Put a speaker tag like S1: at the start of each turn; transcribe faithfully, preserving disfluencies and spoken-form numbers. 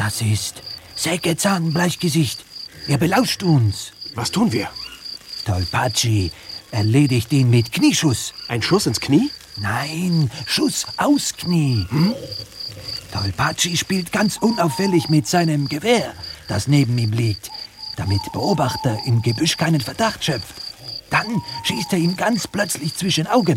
S1: Das ist Sägezahnbleichgesicht. Er belauscht uns.
S2: Was tun wir?
S1: Tolpatschi erledigt ihn mit Knieschuss.
S2: Ein Schuss ins Knie?
S1: Nein, Schuss aus Knie. Hm? Tolpatschi spielt ganz unauffällig mit seinem Gewehr, das neben ihm liegt, damit Beobachter im Gebüsch keinen Verdacht schöpft. Dann schießt er ihm ganz plötzlich zwischen Augen.